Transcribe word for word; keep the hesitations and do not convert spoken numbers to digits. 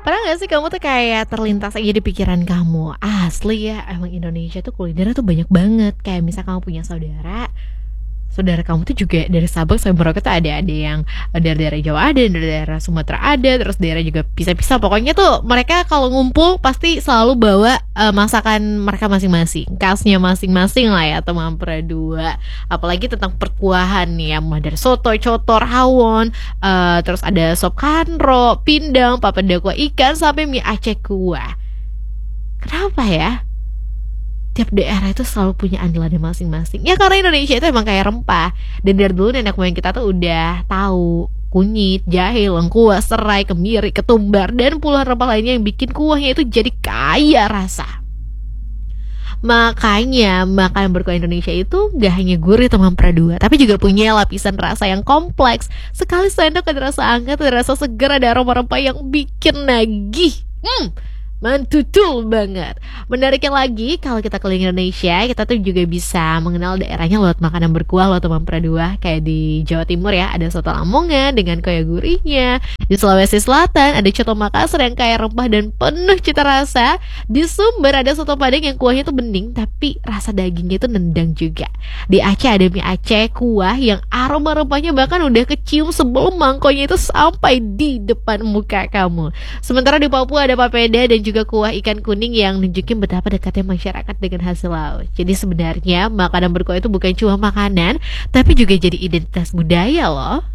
Pernah nggak sih kamu tuh kayak terlintas aja di pikiran kamu, asli ya emang Indonesia tuh kulinernya tuh banyak banget. Kayak misal kamu punya saudara, saudara kamu tuh juga dari Sabang sampai Merauke tuh ada ada yang dari daerah Jawa ada, dari daerah Sumatera ada, terus daerah juga pisah-pisah. Pokoknya tuh mereka kalau ngumpul pasti selalu bawa eh, masakan mereka masing-masing, khasnya masing-masing lah ya teman dua. Apalagi tentang perkuahan nih, yang mulai dari soto, coto, rawon, eh, terus ada sop kanro, pindang, papan kuah ikan, sampai mie Aceh kuah. Kenapa ya? Tiap daerah itu selalu punya andalannya masing-masing. Ya karena Indonesia itu emang kayak rempah. Dan dari dulu nenek moyang kita tuh udah tahu kunyit, jahe, lengkuas, serai, kemiri, ketumbar, dan puluhan rempah lainnya yang bikin kuahnya itu jadi kaya rasa. Makanya makanan berkuah Indonesia itu gak hanya gurih teman dua, tapi juga punya lapisan rasa yang kompleks. Sekali sendok ada rasa hangat, ada rasa segar, ada aroma rempah yang bikin nagih. Hmm, mantutul banget. Menariknya lagi, kalau kita keliling Indonesia, kita tuh juga bisa mengenal daerahnya lewat makanan berkuah loh teman dua. Kayak di Jawa Timur ya, ada soto Lamongan dengan kaya gurihnya. Di Sulawesi Selatan ada coto Makassar yang kaya rempah dan penuh cita rasa. Di Sumber ada soto Padang yang kuahnya tuh bening tapi rasa dagingnya itu nendang juga. Di Aceh ada mie Aceh kuah yang aroma rempahnya bahkan udah kecium sebelum mangkoknya itu sampai di depan muka kamu. Sementara di Papua ada papeda dan juga kuah ikan kuning yang nunjukin betapa dekatnya masyarakat dengan hasil laut. Jadi sebenarnya makanan berkuah itu bukan cuma makanan, tapi juga jadi identitas budaya loh.